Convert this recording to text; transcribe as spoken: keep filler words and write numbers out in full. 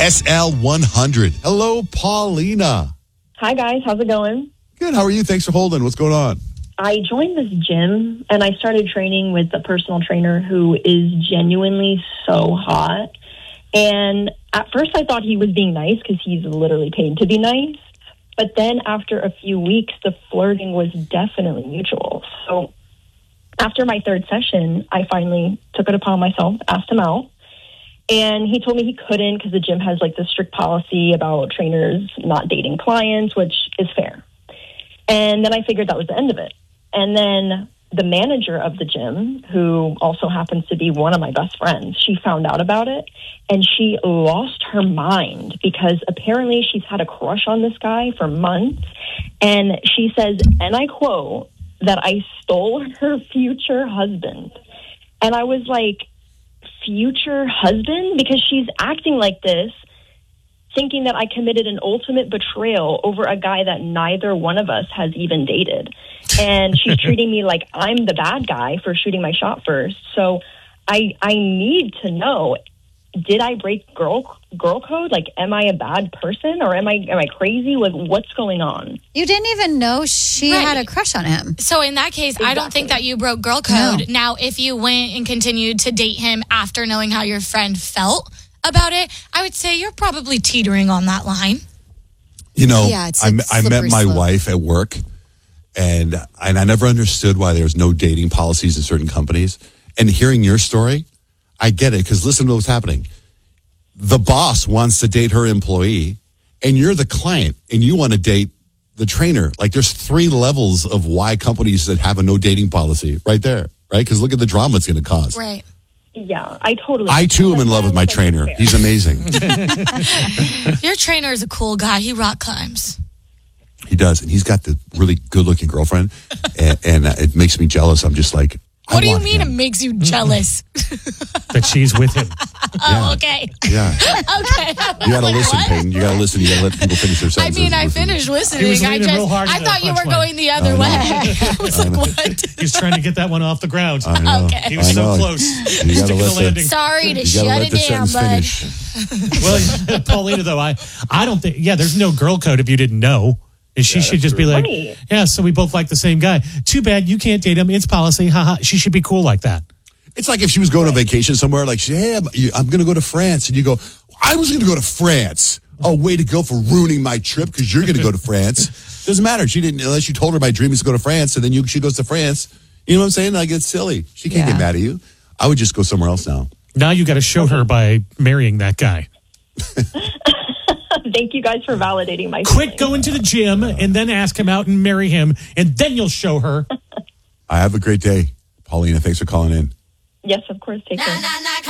S L one hundred. Hello, Paulina. Hi, guys. How's it going? Good. How are you? Thanks for holding. What's going on? I joined this gym, and I started training with a personal trainer who is genuinely so hot. And at first, I thought he was being nice because he's literally paid to be nice. But then after a few weeks, the flirting was definitely mutual. So after my third session, I finally took it upon myself, asked him out. And he told me he couldn't because the gym has like this strict policy about trainers not dating clients, which is fair. And then I figured that was the end of it. And then the manager of the gym, who also happens to be one of my best friends, she found out about it and she lost her mind because apparently she's had a crush on this guy for months. And she says, and I quote, that I stole her future husband. And I was like, future husband? Because she's acting like this, thinking that I committed an ultimate betrayal over a guy that neither one of us has even dated. And she's treating me like I'm the bad guy for shooting my shot first. So I I need to know, did I break girl girl code? Like, am I a bad person or am I am I crazy? Like, what's going on? You didn't even know she Right. had a crush on him. So in that case, I don't think that you broke girl code. No. Now, if you went and continued to date him after knowing how your friend felt about it, I would say you're probably teetering on that line. You know, Yeah, it's a I, I met slippery my slope. wife at work, and and I never understood why there's no dating policies in certain companies. And hearing your story, I get it, because listen to what's happening. The boss wants to date her employee, and you're the client, and you want to date the trainer. Like, there's three levels of why companies that have a no dating policy right there, right? Because look at the drama it's going to cause. Right. Yeah, I totally... I, too, am in love with my trainer. He's amazing. Your trainer is a cool guy. He rock climbs. He does, and he's got the really good-looking girlfriend, and, and uh, it makes me jealous. I'm just like, I What do you want mean him. it makes you jealous? That she's with him. Oh, okay. Yeah, Okay. you got to Like, listen, what? Peyton. You got to listen. You got to let people finish their I sentences. mean, I Listen. finished listening. He was I leaning just, real hard I in thought that you were punchline. going the other I know. way. I was like, what? He's trying to get that one off the ground. I know. Okay. He was I so know. close. You He's got to sticking the let landing. the, Sorry to you got to shut let it the down, sentence bud. finish. Well, Paulina, though, I, I don't think, yeah, there's no girl code if you didn't know. And she should just be like, Right. yeah, so we both like the same guy. Too bad you can't date him. It's policy. Haha. She should be cool like that. It's like if she was going on vacation somewhere, like, she, hey, I'm, you- I'm going to go to France. And you go, I was going to go to France. Oh, way to go for ruining my trip because you're going to go to France. Doesn't matter. She didn't, unless you told her my dream is to go to France, and then you, she goes to France. You know what I'm saying? Like, it's silly. She can't Yeah. get mad at you. I would just go somewhere else now. Now you got to show her by marrying that guy. Thank you guys for validating my Quit feelings. going to the gym and then ask him out and marry him, and then you'll show her. I have a great day. Paulina, thanks for calling in. Yes, of course. Take care. Na, na, na.